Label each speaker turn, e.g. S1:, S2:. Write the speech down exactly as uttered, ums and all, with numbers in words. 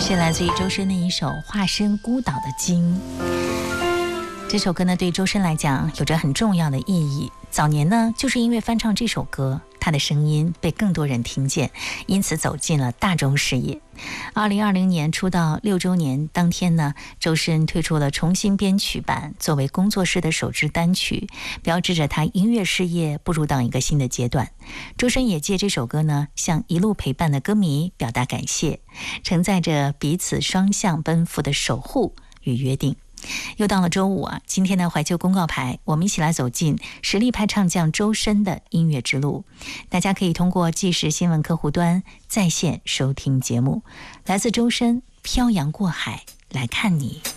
S1: 是来自于周深的一首《化身孤岛的鲸》。这首歌呢，对周深来讲有着很重要的意义。早年呢，就是因为翻唱这首歌，他的声音被更多人听见，因此走进了大众视野。二零二零年出道六周年当天呢，周深推出了重新编曲版，作为工作室的首支单曲，标志着他音乐事业步入到一个新的阶段。周深也借这首歌呢，向一路陪伴的歌迷表达感谢，承载着彼此双向奔赴的守护与约定。又到了周五啊，今天的怀旧公告牌，我们一起来走进实力派唱将周深的音乐之路。大家可以通过即时新闻客户端在线收听节目。来自周深《漂洋过海来看你》。